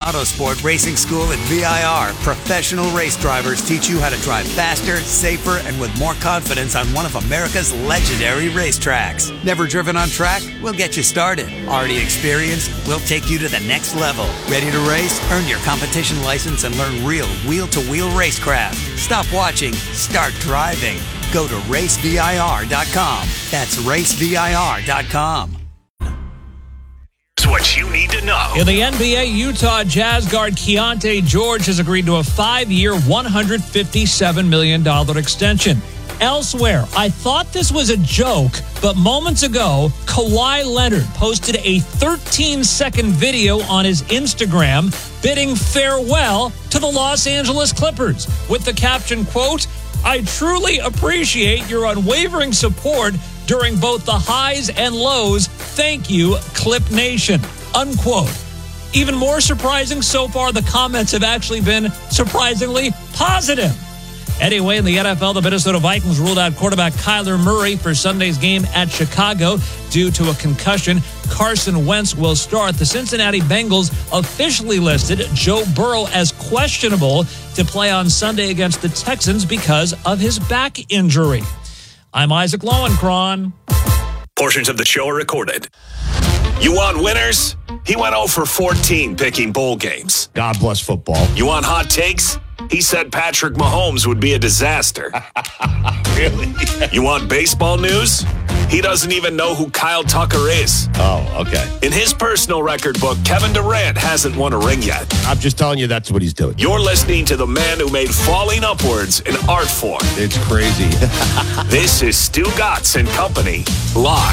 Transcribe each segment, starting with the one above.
Autosport Racing School at VIR, professional race drivers teach you how to drive faster, safer, and with more confidence on one of America's legendary racetracks. Never driven on track? We'll get you started. Already experienced? We'll take you to the next level. Ready to race? Earn your competition license and learn real wheel-to-wheel racecraft. Stop watching. Start driving. Go to racevir.com. That's racevir.com. What you need to know. In the NBA, Utah Jazz guard Keontae George has agreed to a 5-year, $157 million extension. Elsewhere, I thought this was a joke, but moments ago, Kawhi Leonard posted a 13-second video on his Instagram bidding farewell to the Los Angeles Clippers with the caption, quote, "I truly appreciate your unwavering support during both the highs and lows. Thank you, Clip Nation," unquote. Even more surprising so far, the comments have actually been surprisingly positive. Anyway, in the NFL, the Minnesota Vikings ruled out quarterback Kyler Murray for Sunday's game at Chicago due to a concussion. Carson Wentz will start. The Cincinnati Bengals officially listed Joe Burrow as questionable to play on Sunday against the Texans because of his back injury. I'm Isaac Lowenkron. Portions of the show are recorded. You want winners? He went 0 for 14 picking bowl games. God bless football. You want hot takes? He said Patrick Mahomes would be a disaster. Really? You want baseball news? He doesn't even know who Kyle Tucker is. Oh, okay. In his personal record book, Kevin Durant hasn't won a ring yet. I'm just telling you that's what he's doing. You're listening to the man who made falling upwards an art form. It's crazy. This is Stu Gatz and Company, live.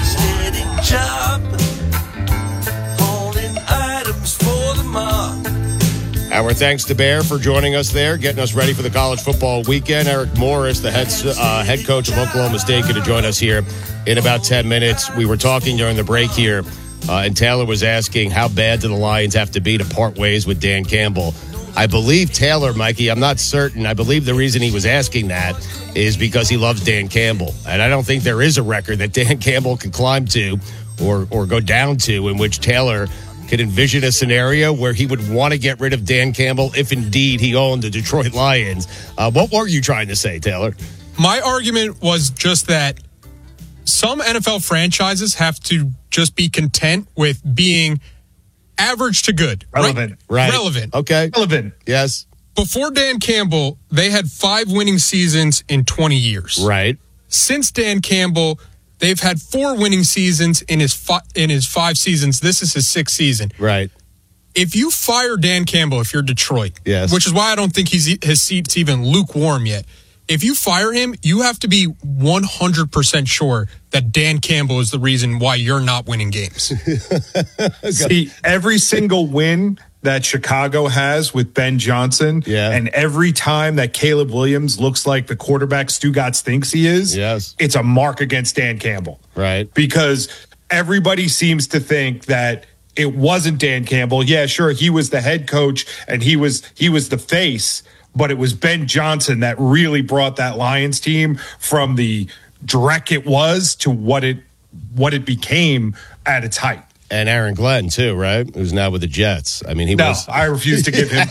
Our thanks to Bear for joining us there, getting us ready for the college football weekend. Eric Morris, the head coach of Oklahoma State, going to join us here in about 10 minutes. We were talking during the break here, and Taylor was asking how bad do the Lions have to be to part ways with Dan Campbell. I believe Taylor, Mikey, I'm not certain. I believe the reason he was asking that is because he loves Dan Campbell. And I don't think there is a record that Dan Campbell can climb to or go down to in which Taylor could envision a scenario where he would want to get rid of Dan Campbell if indeed he owned the Detroit Lions. What were you trying to say, Taylor? My argument was just that some NFL franchises have to just be content with being average to good. Relevant. Right. Relevant. Okay. Relevant. Yes. Before Dan Campbell, they had 5 winning seasons in 20 years. Right. Since Dan Campbell, they've had 4 winning seasons in his 5 seasons. This is his 6th season. Right. If you fire Dan Campbell, if you're Detroit, yes, which is why I don't think his seat's even lukewarm yet. If you fire him, you have to be 100% sure that Dan Campbell is the reason why you're not winning games. See, every single win that Chicago has with Ben Johnson, and every time that Caleb Williams looks like the quarterback Stu Gatz thinks he is, it's a mark against Dan Campbell. Right. Because everybody seems to think that it wasn't Dan Campbell. Yeah, sure, he was the head coach and he was the face, but it was Ben Johnson that really brought that Lions team from the dreck it was to what it became at its height. And Aaron Glenn too, right? Who's now with the Jets. I mean, I refuse to give him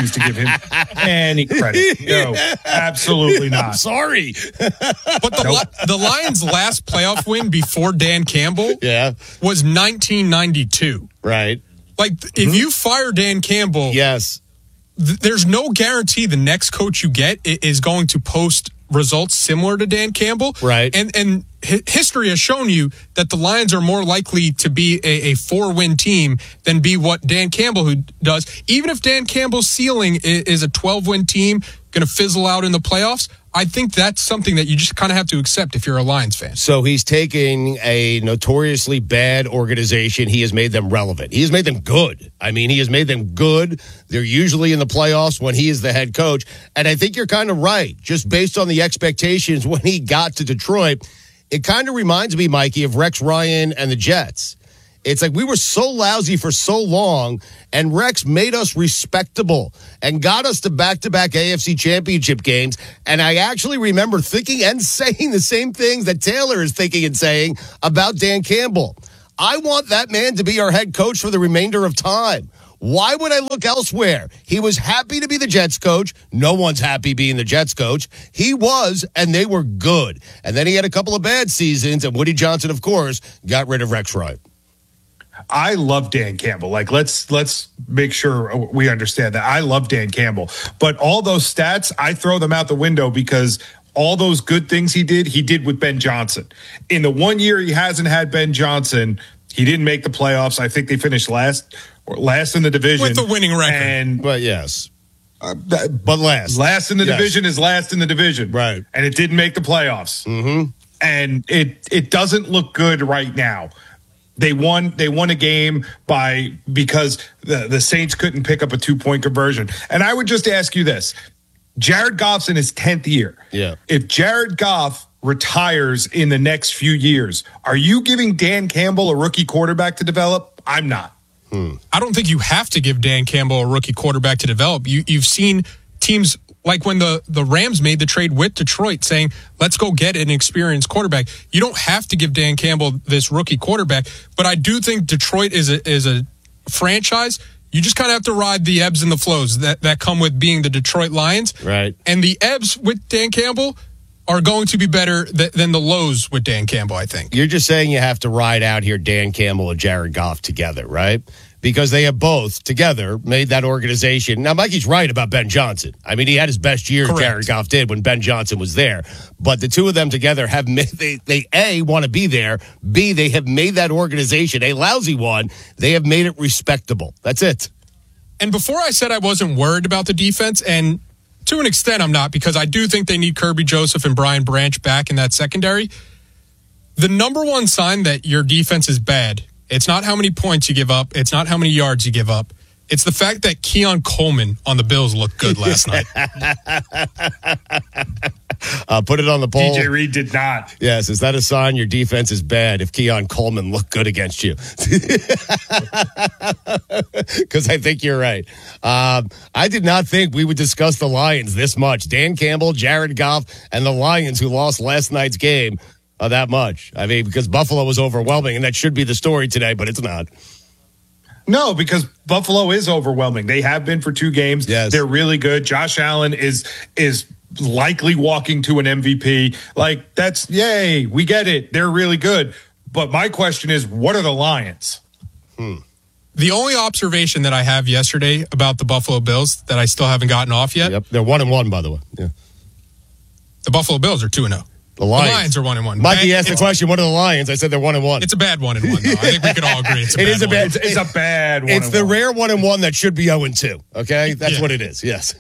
any credit. No, absolutely not. I'm sorry. But the Lions' last playoff win before Dan Campbell was 1992. Right. Like, if you fire Dan Campbell, there's no guarantee the next coach you get is going to post results similar to Dan Campbell. Right. And history has shown you that the Lions are more likely to be a 4-win team than be what Dan Campbell does. Even if Dan Campbell's ceiling is a 12-win team, going to fizzle out in the playoffs, I think that's something that you just kind of have to accept if you're a Lions fan. So he's taking a notoriously bad organization. He has made them relevant. He has made them good. I mean, he has made them good. They're usually in the playoffs when he is the head coach. And I think you're kind of right. Just based on the expectations when he got to Detroit, it kind of reminds me, Mikey, of Rex Ryan and the Jets. It's like we were so lousy for so long, and Rex made us respectable and got us to back-to-back AFC championship games. And I actually remember thinking and saying the same things that Taylor is thinking and saying about Dan Campbell. I want that man to be our head coach for the remainder of time. Why would I look elsewhere? He was happy to be the Jets coach. No one's happy being the Jets coach. He was, and they were good. And then he had a couple of bad seasons, and Woody Johnson, of course, got rid of Rex Ryan. I love Dan Campbell. Like, let's make sure we understand that. I love Dan Campbell. But all those stats, I throw them out the window because all those good things he did with Ben Johnson. In the 1 year he hasn't had Ben Johnson, he didn't make the playoffs. I think they finished last in the division. With the winning record. But yes. But last. Last in the division is last in the division. Right. And it didn't make the playoffs. Mm-hmm. And it doesn't look good right now. They won a game because the Saints couldn't pick up a 2-point conversion. And I would just ask you this. Jared Goff's in his 10th year. Yeah. If Jared Goff retires in the next few years, are you giving Dan Campbell a rookie quarterback to develop? I'm not. I don't think you have to give Dan Campbell a rookie quarterback to develop. You've seen teams like when the Rams made the trade with Detroit saying, let's go get an experienced quarterback. You don't have to give Dan Campbell this rookie quarterback, but I do think Detroit is a franchise. You just kind of have to ride the ebbs and the flows that come with being the Detroit Lions. Right. And the ebbs with Dan Campbell are going to be better than the lows with Dan Campbell, I think. You're just saying you have to ride out here Dan Campbell and Jared Goff together, right? Because they have both together made that organization. Now, Mikey's right about Ben Johnson. I mean, he had his best year, Correct. Jared Goff did, when Ben Johnson was there. But the two of them together have made, they A, want to be there. B, they have made that organization, a lousy one, they have made it respectable. That's it. And before I said I wasn't worried about the defense, and to an extent I'm not, because I do think they need Kirby Joseph and Brian Branch back in that secondary. The number one sign that your defense is bad, it's not how many points you give up. It's not how many yards you give up. It's the fact that Keon Coleman on the Bills looked good last night. Put it on the poll. DJ Reed did not. Yes, is that a sign your defense is bad if Keon Coleman looked good against you? Because I think you're right. I did not think we would discuss the Lions this much. Dan Campbell, Jared Goff, and the Lions who lost last night's game that much. I mean, because Buffalo was overwhelming, and that should be the story today, but it's not. No, because Buffalo is overwhelming. They have been for 2 games. Yes. They're really good. Josh Allen is likely walking to an MVP. Like, that's yay. We get it. They're really good. But my question is, what are the Lions? The only observation that I have yesterday about the Buffalo Bills that I still haven't gotten off yet. Yep, they're 1-1, by the way. Yeah. The Buffalo Bills are 2-0. The Lions are 1-1. Mikey asked the question, what are the Lions? I said they're 1-1. It's a bad 1-1, though. I think we could all agree it's a bad one. It's a bad one. It's the rare 1-1 that should be 0-2. Okay? That's what it is. Yes.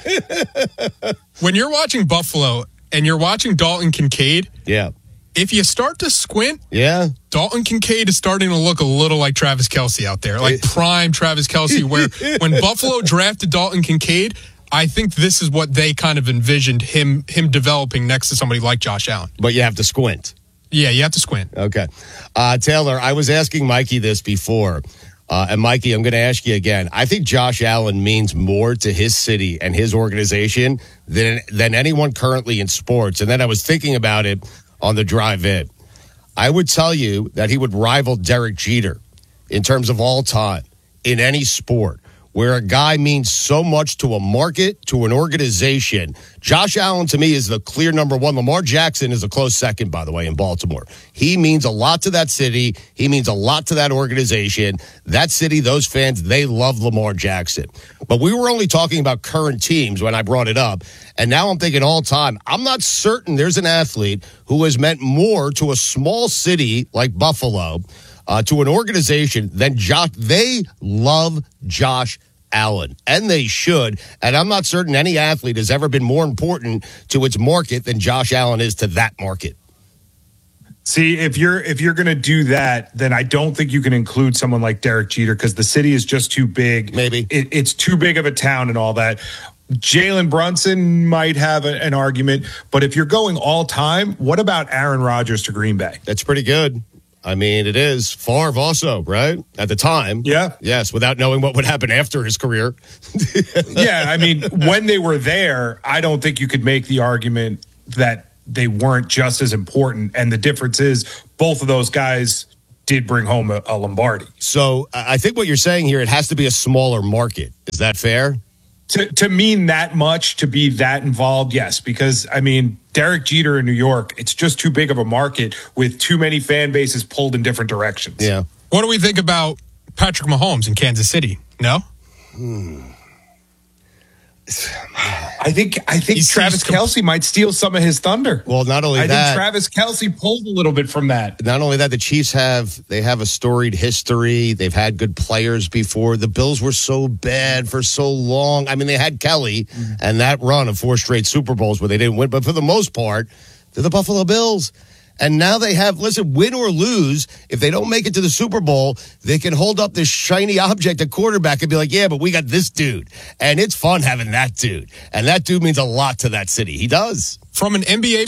When you're watching Buffalo and you're watching Dalton Kincaid, Yeah. if you start to squint, Yeah. Dalton Kincaid is starting to look a little like Travis Kelce out there, like prime Travis Kelce, where when Buffalo drafted Dalton Kincaid, I think this is what they kind of envisioned him developing next to somebody like Josh Allen. But you have to squint. Yeah, you have to squint. Okay. Taylor, I was asking Mikey this before. And Mikey, I'm going to ask you again. I think Josh Allen means more to his city and his organization than anyone currently in sports. And then I was thinking about it on the drive in. I would tell you that he would rival Derek Jeter in terms of all time in any sport, where a guy means so much to a market, to an organization. Josh Allen, to me, is the clear number one. Lamar Jackson is a close second, by the way, in Baltimore. He means a lot to that city. He means a lot to that organization. That city, those fans, they love Lamar Jackson. But we were only talking about current teams when I brought it up. And now I'm thinking all time. I'm not certain there's an athlete who has meant more to a small city like Buffalo, to an organization than Josh. They love Josh Allen, and they should. And I'm not certain any athlete has ever been more important to its market than Josh Allen is to that market. See, if you're going to do that, then I don't think you can include someone like Derek Jeter because the city is just too big. Maybe it's too big of a town and all that. Jalen Brunson might have an argument, but if you're going all time, what about Aaron Rodgers to Green Bay? That's pretty good. I mean, it is. Favre also, right? At the time. Yeah. Yes, without knowing what would happen after his career. Yeah, I mean, when they were there, I don't think you could make the argument that they weren't just as important. And the difference is both of those guys did bring home a Lombardi. So I think what you're saying here, it has to be a smaller market. Is that fair? To mean that much, to be that involved, yes. Because, I mean, Derek Jeter in New York, it's just too big of a market with too many fan bases pulled in different directions. Yeah. What do we think about Patrick Mahomes in Kansas City? No? I think Travis Kelce might steal some of his thunder. Well, not only I that, think Travis Kelce pulled a little bit from that. Not only that, the Chiefs have a storied history. They've had good players before. The Bills were so bad for so long. I mean, they had Kelly and that run of 4 straight Super Bowls where they didn't win, but for the most part, they're the Buffalo Bills. And now they have, listen, win or lose, if they don't make it to the Super Bowl, they can hold up this shiny object at quarterback and be like, yeah, but we got this dude. And it's fun having that dude. And that dude means a lot to that city. He does. From an NBA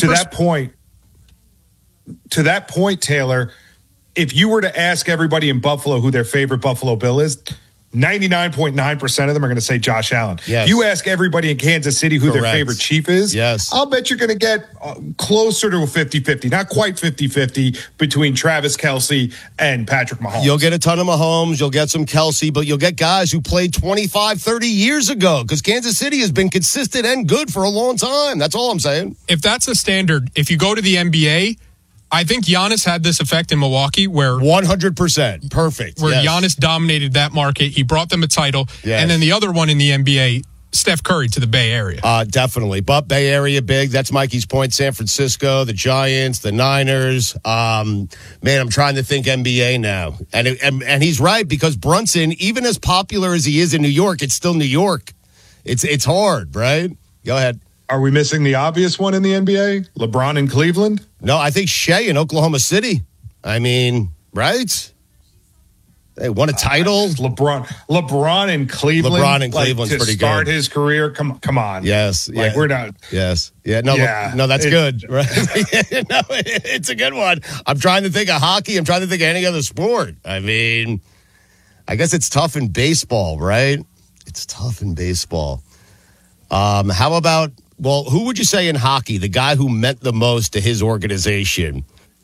To that point, Taylor, if you were to ask everybody in Buffalo who their favorite Buffalo Bill is, 99.9% of them are going to say Josh Allen. Yes. You ask everybody in Kansas City who their favorite Chief is, yes. I'll bet you're going to get closer to a 50-50, not quite 50-50 between Travis Kelce and Patrick Mahomes. You'll get a ton of Mahomes, you'll get some Kelce, but you'll get guys who played 25, 30 years ago because Kansas City has been consistent and good for a long time. That's all I'm saying. If that's a standard, if you go to the NBA, I think Giannis had this effect in Milwaukee where 100%. Perfect. Where yes. Giannis dominated that market. He brought them a title. Yes. And then the other one in the NBA, Steph Curry to the Bay Area. Definitely. But Bay Area big. That's Mikey's point. San Francisco, the Giants, the Niners. Man, I'm trying to think NBA now. And he's right because Brunson, even as popular as he is in New York, it's still New York. It's hard, right? Go ahead. Are we missing the obvious one in the NBA? LeBron in Cleveland? No, I think Shea in Oklahoma City. I mean, right? They won a title. LeBron in Cleveland. LeBron in Cleveland's to pretty good. Start his career. Come on. Yes. Like we're not. Yes. Yeah. No. Yeah, no. That's good. Right. No, it's a good one. I'm trying to think of hockey. I'm trying to think of any other sport. I mean, I guess it's tough in baseball, right? It's tough in baseball. How about? Well, who would you say in hockey, the guy who meant the most to his organization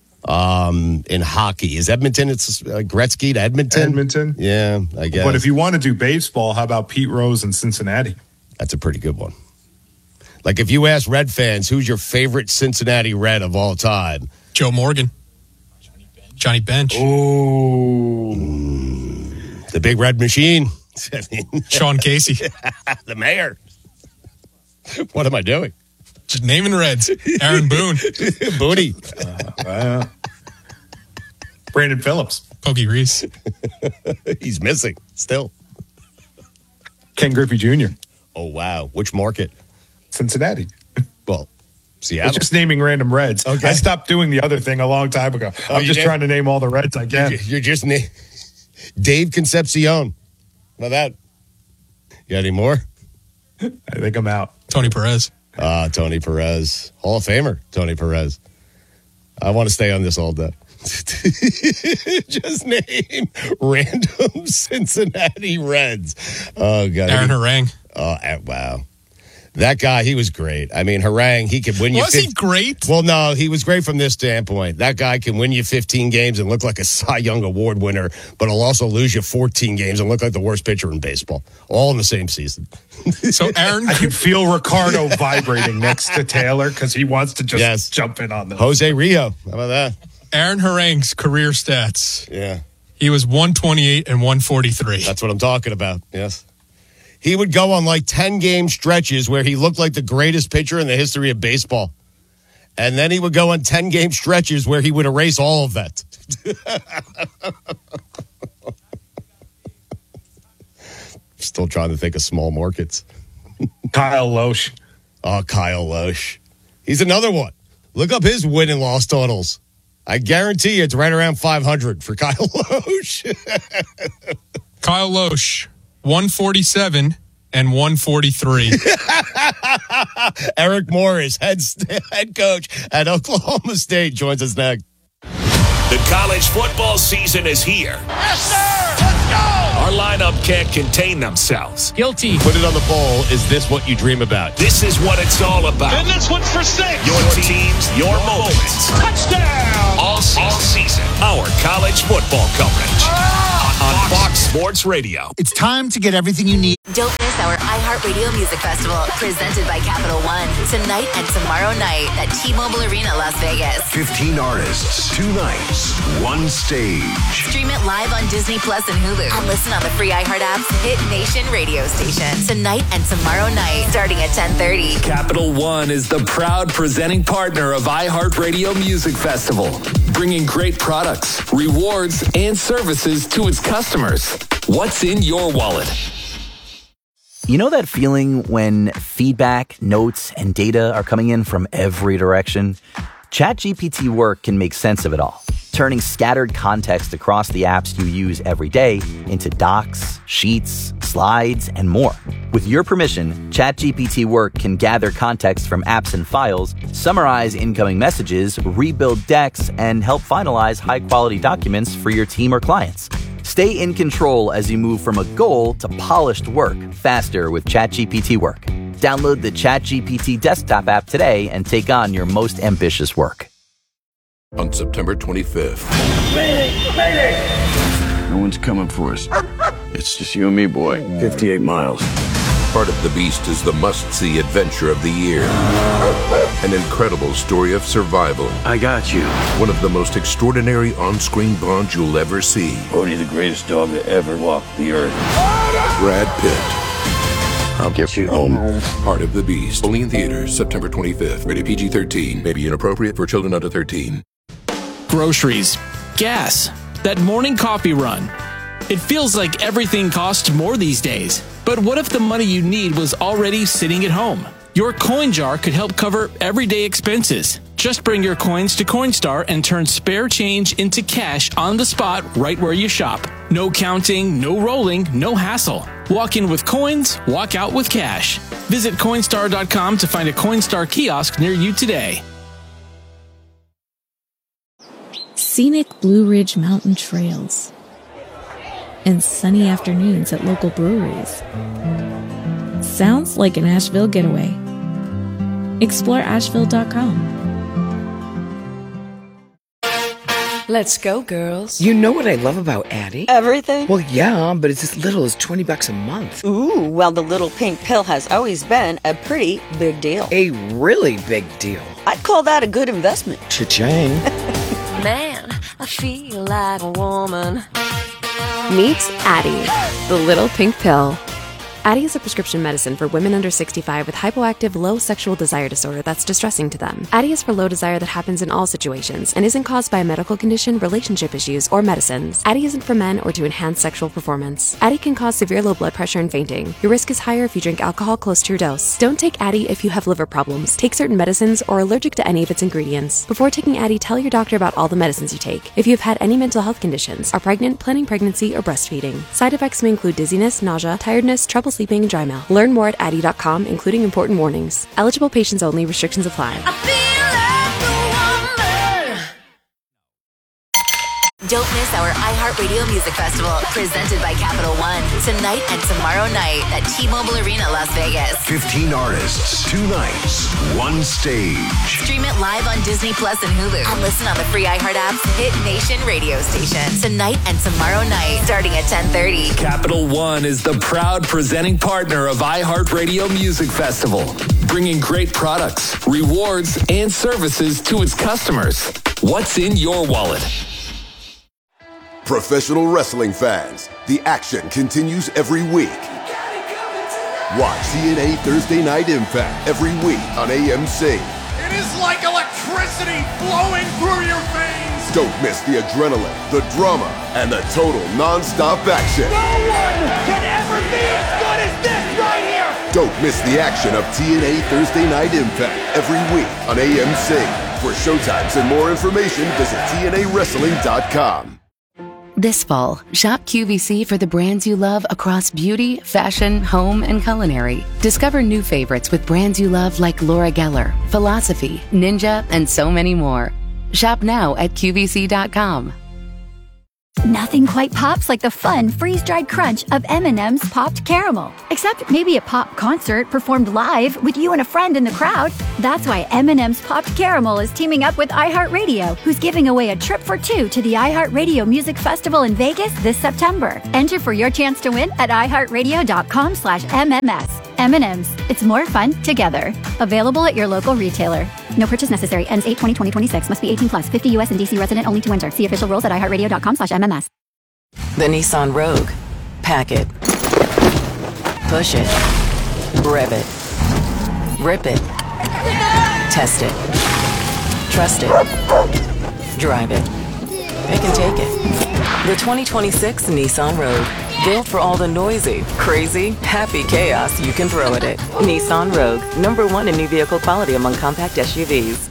in hockey? Is Edmonton? It's Gretzky to Edmonton? Edmonton? Yeah, I guess. But if you want to do baseball, how about Pete Rose in Cincinnati? That's a pretty good one. Like if you ask Red fans, who's your favorite Cincinnati Red of all time? Joe Morgan. Johnny Bench. Oh. The Big Red Machine. I mean, Sean Casey. The mayor. What am I doing? Just naming Reds. Aaron Boone. Booty. Brandon Phillips. Pokey Reese. He's missing still. Ken Griffey Jr. Oh, wow. Which market? Cincinnati. Well, Seattle. It's just naming random Reds. Okay. I stopped doing the other thing a long time ago. I'm just trying to name all the Reds I can. You're just Dave Concepcion. How about that? You got any more? I think I'm out. Tony Perez. Tony Perez. Hall of Famer, Tony Perez. I want to stay on this all day. Just name random Cincinnati Reds. Oh, God. Aaron Harang. Oh, wow. That guy, he was great. I mean, Harang, he could win you. Was he great? Well, no, he was great from this standpoint. That guy can win you 15 games and look like a Cy Young Award winner, but he'll also lose you 14 games and look like the worst pitcher in baseball, all in the same season. So Aaron, I can feel Ricardo vibrating next to Taylor because he wants to just jump in on this. Jose Rio, how about that? Aaron Harang's career stats. Yeah. He was 128 and 143. That's what I'm talking about, yes. He would go on like 10-game stretches where he looked like the greatest pitcher in the history of baseball. And then he would go on 10-game stretches where he would erase all of that. Still trying to think of small markets. Kyle Loesch. Oh, Kyle Loesch. He's another one. Look up his win and loss totals. I guarantee you it's right around 500 for Kyle Loesch. Kyle Loesch. 147 and 143. Eric Morris, head coach at Oklahoma State, joins us next. The college football season is here. Yes, sir! Let's go! Our lineup can't contain themselves. Guilty. Put it on the bowl. Is this what you dream about? This is what it's all about. And this one's for 6. Your teams, your moments. Touchdown! All season. our college football coverage on Fox Sports Radio. It's time to get everything you need. Don't miss our iHeartRadio Music Festival, presented by Capital One, tonight and tomorrow night at T-Mobile Arena, Las Vegas. 15 artists, 2 nights, 1 stage. Stream it live on Disney Plus and Hulu, and listen on the free iHeart app's Hit Nation radio station. Tonight and tomorrow night, starting at 10:30. Capital One is the proud presenting partner of iHeartRadio Music Festival, bringing great products, rewards, and services to its customers. What's in your wallet? You know that feeling when feedback, notes, and data are coming in from every direction? ChatGPT Work can make sense of it all, turning scattered context across the apps you use every day into docs, sheets, slides, and more. With your permission, ChatGPT Work can gather context from apps and files, summarize incoming messages, rebuild decks, and help finalize high-quality documents for your team or clients. Stay in control as you move from a goal to polished work faster with ChatGPT Work. Download the ChatGPT desktop app today and take on your most ambitious work. On September 25th. Mayday! No one's coming for us. It's just you and me, boy. 58 miles. Part of the Beast is the must-see adventure of the year. An incredible story of survival. I got you. One of the most extraordinary on-screen bonds you'll ever see. Odie, the greatest dog to ever walk the earth. Brad Pitt. I'll get you home. Part of the Beast. Only in theaters, September 25th. Rated PG-13. May be inappropriate for children under 13. Groceries. Gas. That morning coffee run. It feels like everything costs more these days. But what if the money you need was already sitting at home? Your coin jar could help cover everyday expenses. Just bring your coins to Coinstar and turn spare change into cash on the spot right where you shop. No counting, no rolling, no hassle. Walk in with coins, walk out with cash. Visit Coinstar.com to find a Coinstar kiosk near you today. Scenic Blue Ridge Mountain trails and sunny afternoons at local breweries. Sounds like an Asheville getaway. Explore Asheville.com. Let's go, girls. You know what I love about Addie? Everything? Well, yeah, but it's as little as $20 a month. Ooh, well, the little pink pill has always been a pretty big deal. A really big deal. I'd call that a good investment. Cha-ching. Man, I feel like a woman. Meet Addie, the little pink pill. Addie is a prescription medicine for women under 65 with hypoactive low sexual desire disorder that's distressing to them. Addie is for low desire that happens in all situations and isn't caused by a medical condition, relationship issues, or medicines. Addie isn't for men or to enhance sexual performance. Addie can cause severe low blood pressure and fainting. Your risk is higher if you drink alcohol close to your dose. Don't take Addie if you have liver problems, take certain medicines, or are allergic to any of its ingredients. Before taking Addie, tell your doctor about all the medicines you take. If you have had any mental health conditions, are pregnant, planning pregnancy, or breastfeeding. Side effects may include dizziness, nausea, tiredness, trouble sleeping, and dry mouth. Learn more at Addie.com, including important warnings. Eligible patients only. Restrictions apply. Don't miss our iHeartRadio Music Festival, presented by Capital One, tonight and tomorrow night at T-Mobile Arena, Las Vegas. 15 artists, 2 nights, 1 stage. Stream it live on Disney Plus and Hulu, and listen on the free iHeart app's Hit Nation radio station. Tonight and tomorrow night, starting at 10:30. Capital One is the proud presenting partner of iHeartRadio Music Festival, bringing great products, rewards, and services to its customers. What's in your wallet? Professional wrestling fans, the action continues every week. Watch TNA Thursday Night Impact every week on AMC. It is like electricity flowing through your veins. Don't miss the adrenaline, the drama, and the total non-stop action. No one can ever be as good as this right here. Don't miss the action of TNA Thursday Night Impact every week on AMC. For showtimes and more information, visit TNAWrestling.com. This fall, shop QVC for the brands you love across beauty, fashion, home, and culinary. Discover new favorites with brands you love like Laura Geller, Philosophy, Ninja, and so many more. Shop now at QVC.com. Nothing quite pops like the fun freeze-dried crunch of M&M's Popped Caramel. Except maybe a pop concert performed live with you and a friend in the crowd. That's why M&M's Popped Caramel is teaming up with iHeartRadio, who's giving away a trip for two to the iHeartRadio Music Festival in Vegas this September. Enter for your chance to win at iHeartRadio.com/MMS. M&M's. It's more fun together. Available at your local retailer. No purchase necessary. Ends 8/20/2026. Must be 18 plus. 50 U.S. and D.C. resident only to enter. See official rules at iHeartRadio.com/MMS. The Nissan Rogue. Pack it. Push it. Rev it. Rip it. Test it. Trust it. Drive it. Pick and take it. The 2026 Nissan Rogue. Built for all the noisy, crazy, happy chaos you can throw at it. Nissan Rogue. #1 in new vehicle quality among compact SUVs.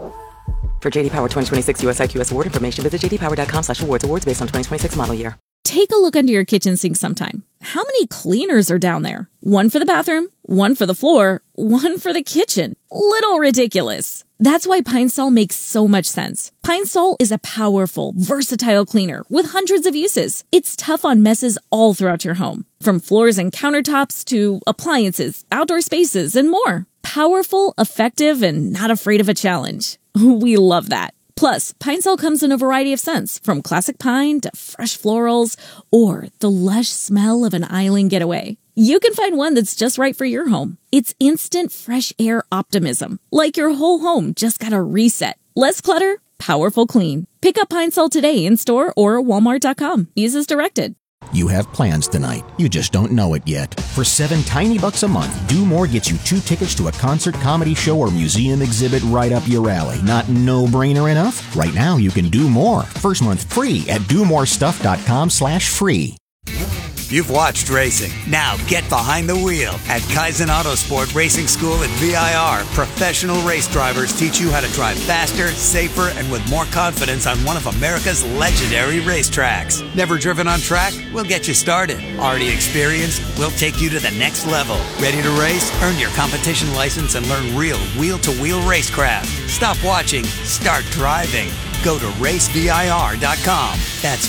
For JD Power 2026 US IQS award information, visit jdpower.com/awards. Awards based on 2026 model year. Take a look under your kitchen sink sometime. How many cleaners are down there? One for the bathroom, one for the floor, one for the kitchen. Little ridiculous. That's why Pine Sol makes so much sense. Pine Sol is a powerful, versatile cleaner with hundreds of uses. It's tough on messes all throughout your home, from floors and countertops to appliances, outdoor spaces, and more. Powerful, effective, and not afraid of a challenge. We love that. Plus, Pine Sol comes in a variety of scents, from classic pine to fresh florals or the lush smell of an island getaway. You can find one that's just right for your home. It's instant fresh air optimism, like your whole home just got a reset. Less clutter, powerful clean. Pick up Pine Sol today in store or Walmart.com. Use as directed. You have plans tonight. You just don't know it yet. For $7 tiny bucks a month, Do More gets you 2 tickets to a concert, comedy show, or museum exhibit right up your alley. Not no-brainer enough? Right now, you can do more. First month free at domorestuff.com/free. You've watched racing. Now get behind the wheel at Kaizen Autosport Racing School at VIR. Professional race drivers teach you how to drive faster, safer, and with more confidence on one of America's legendary racetracks. Never driven on track? We'll get you started. Already experienced? We'll take you to the next level. Ready to race? Earn your competition license and learn real wheel-to-wheel racecraft. Stop watching. Start driving. Go to racevir.com. That's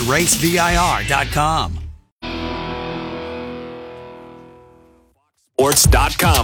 racevir.com. Sports.com